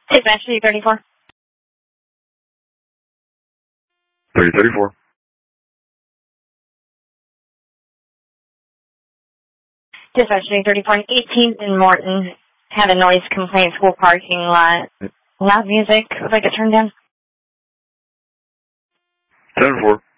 Dispatch 334. 334. Dispatch 334, 18th and Morton. Had a noise complaint, school parking lot. Loud music. Would like it turned down? 10-4.